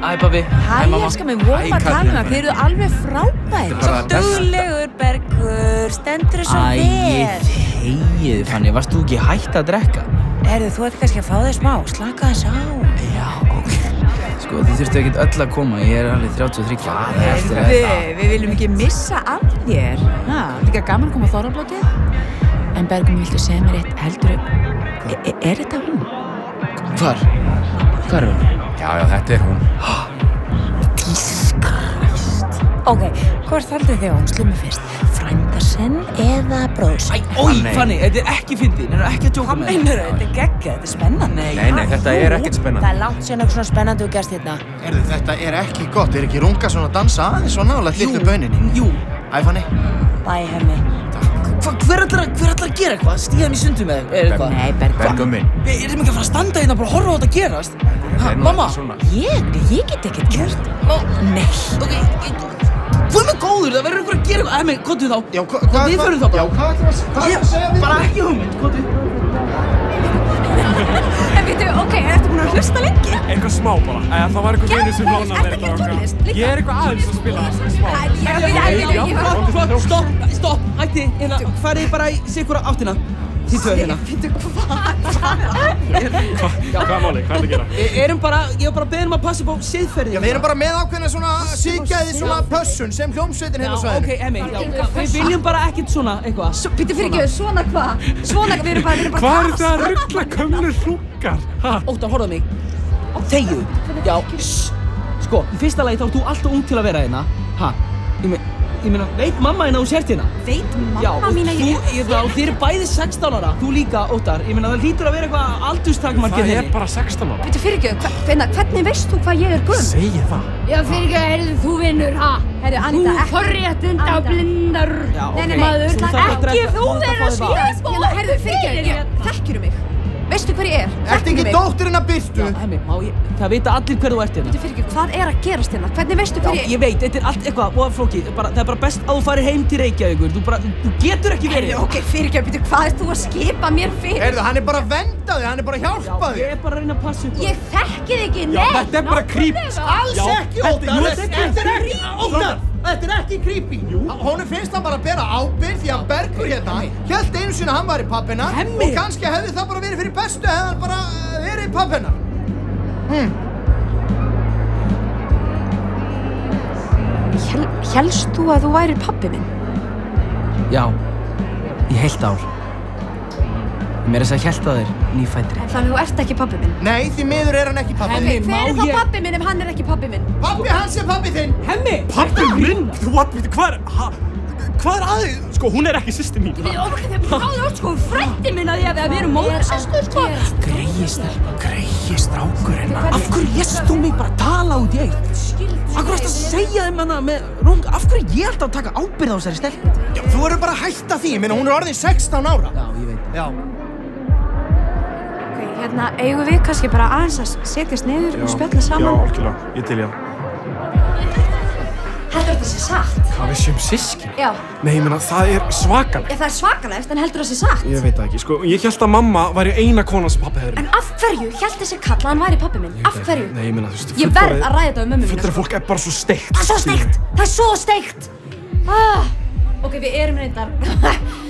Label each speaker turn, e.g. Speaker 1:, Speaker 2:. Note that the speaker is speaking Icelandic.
Speaker 1: pabbi.
Speaker 2: Hæ, elskar mig, vorum að tala um það. Þið eruð alveg frábæri.
Speaker 3: Svo duglegur, Bergur, stendur svo vel.
Speaker 1: Æ, þegið, Fanny, varst þú ekki hætt að drekka?
Speaker 3: Herðu, þú ert kannski að fá þig smá, slaka þess á.
Speaker 1: Já, ok. Sko, þið þurftu ekkert öll að koma, ég er alveg 33 ára.
Speaker 2: Við viljum ekki missa af þér. Líka gaman að koma á Þorrablótið. En Bergur, viltu segja mér eitt, heldurðu, er þetta hún?
Speaker 1: Hvar er hún?
Speaker 4: Já, þetta er hún.
Speaker 3: Jesus Christ. Ok, hvort haldið þið á hún, slummi fyrst? Frænda sinn eða bróðs?
Speaker 1: Fanny, þetta er ekki fyndið, ekki að djóka með
Speaker 3: Hvað meinarðu? Þetta er geggjað, þetta er spennandi.
Speaker 4: Nei, þetta er ekkert spennandi.
Speaker 3: Það er langt síðan eitthvað svona spennandi og gerst hérna.
Speaker 5: Þetta er ekki gott, ekki runga svona að dansa aðeins svo nálægt litlu bauninni?
Speaker 1: Jú.
Speaker 5: Æ, Fanny.
Speaker 3: Bæ, Hemmi.
Speaker 1: Hver ætlar að gera eitthvað? Stíða mig í sundu með eitthvað?
Speaker 2: Nei, Bergur.
Speaker 4: Bergur minn.
Speaker 1: Við erum ekki að fara að standa hérna og bara horfa á þetta gerast. Mamma?
Speaker 3: Ég get ekkert gert. Nei.
Speaker 1: Þú með góður, það verður eitthvað að gera eitthvað. Emmi, komdu þá.
Speaker 5: Já, hvað?
Speaker 1: Við förum þá bara.
Speaker 5: Já, hvað ætlar að segja við?
Speaker 1: Bara ekki hugmynd, komdu.
Speaker 2: En veitu, ok, ertu búin að hlusta lengi?
Speaker 6: Eitthvað smá bara. Það var eitthvað vinur sem lánaði mér
Speaker 2: Ertu að gera tónlist líka?
Speaker 6: Ég er eitthvað aðeins að spila smá.
Speaker 1: Stopp, hætti, hérna, farið bara í sikura áttina. Þið tvö hérna.
Speaker 2: Veitu, hvað?
Speaker 6: Hvað er málið? Hvað er að gera?
Speaker 1: Ég var bara að beða um að passa upp á siðferðið.
Speaker 5: Já, við erum bara með ákveðna svona síkjæði svona pössun sem hljómsveitin hérna á svæðinu.
Speaker 1: Ok, Emmi, við viljum bara ekkert svona eitthvað.
Speaker 2: Býttu fyrir ekki, svona hvað? Svona, við erum bara
Speaker 6: Hvað er þetta að ruggla gömlu hrúkar?
Speaker 1: Óttar, horfðu á mig. Þegju. Já, sko, í fyrsta lagi þá ert þú alltaf ung til að vera hérna. Ég meina, veit mamma hérna þú sért hérna?
Speaker 2: Veit mamma mín að
Speaker 1: Þið eru bæði 16 ára, þú líka, Óttar. Ég meina, það hlýtur að vera eitthvað aldurstakmarkið
Speaker 6: Það er bara 16 ára.
Speaker 2: Býttu fyrir ekki, hvernig veist þú hvað ég er gömul?
Speaker 6: Segir það.
Speaker 7: Já, fyrir ekki, heyrðu, þú vinnur, ha?
Speaker 2: Heyrðu, Anita,
Speaker 7: Þú forréttinda og blindar maður.
Speaker 2: Ekki þú vera skýrból! Heyrðu, fyrir ekki, þekkirðu mig? Veistu hver ég er?
Speaker 5: Ertu ekki dóttirinn að Birtu?
Speaker 1: Hemmi, það vita allir hver þú ert hérna.
Speaker 2: Býttu fyrir ekki, hvað er að gerast hérna? Hvernig veistu hver ég er?
Speaker 1: Ég veit, þetta er allt eitthvað og flókið. Það er bara best að þú farir heim til Reykjavíkur. Þú getur ekki verið.
Speaker 2: Heyrðu, ok, fyrir ekki, býttu, hvað ert þú að skipa mér fyrir?
Speaker 5: Heyrðu, hann er bara að vernda þig, hann er bara að hjálpa þig.
Speaker 1: Ég er bara að reyna að passa upp á
Speaker 2: Ég þekki þig ekki, nei!
Speaker 6: Þetta er bara creepy.
Speaker 5: Alls ekki, Óttar! Þetta er ekki creepy. Honum finnst hann bara að bera ábyrgð því að Bergur hérna hélt einu sinni að hann væri pabbi hennar og kannski hefði það bara verið fyrir bestu hefði hann bara verið pabbi hennar.
Speaker 2: Hélst þú að þú værir pabbi minn?
Speaker 1: Já, í heilt ár. Mér er þess að hjælta þér nýfættri.
Speaker 2: Þannig þú ert ekki pabbi minn?
Speaker 5: Nei, því miður er hann ekki pabbi
Speaker 1: Hemmi,
Speaker 5: þinn.
Speaker 2: Hver er þá pabbi minn ef hann er ekki pabbi minn?
Speaker 5: Pabbi hans er pabbi þinn.
Speaker 1: Hemmi!
Speaker 6: Pabbi minn? Hvað er aðeins? Sko, hún er ekki systir mín.
Speaker 7: Þið bráðu átt, sko, frændi minn að við erum móðursystur, sko.
Speaker 1: Greyið strákurinn. Af hverju lést þú mig bara tala út í eitt? Af hverju varstu að segja þeim hana með rung? Af hverju ég alltaf að taka ábyrgð á þessari stelpu?
Speaker 5: Já, þú verður bara að hætta því, hún er orðin 16 ára.
Speaker 1: Já, ég veit.
Speaker 5: Já.
Speaker 2: Ok, hérna, eigum við kannski bara aðeins að setjast niður og spjalla saman?
Speaker 6: Já, algjörlega. Ég til, já.
Speaker 2: Heldur þetta sé satt?
Speaker 6: Hvað við séum systkin?
Speaker 2: Já.
Speaker 6: Nei, ég meina, það er svakalegt.
Speaker 2: Það er svakalegt, en heldur það sé satt?
Speaker 6: Ég veit það ekki, sko. Ég hélt að mamma væri eina konan sem pabbi hefði.
Speaker 2: En af hverju hélt þessi kall að hann væri pabbi minn? Af hverju?
Speaker 6: Nei, ég meina, þú veist,
Speaker 2: Ég verð að ræða þetta um mömmu mína.
Speaker 6: fullorðið fólk er bara svo steikt.
Speaker 2: Það er svo steikt! Það er svo steikt! Ok, við erum reyndar